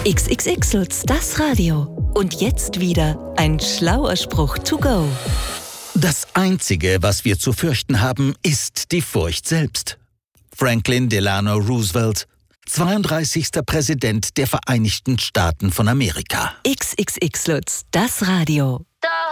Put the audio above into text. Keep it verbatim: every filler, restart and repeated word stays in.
X X X Lutz, das Radio. Und jetzt wieder ein schlauer Spruch to go. Das Einzige, was wir zu fürchten haben, ist die Furcht selbst. Franklin Delano Roosevelt, zweiunddreißigster Präsident der Vereinigten Staaten von Amerika. X X X Lutz, das Radio.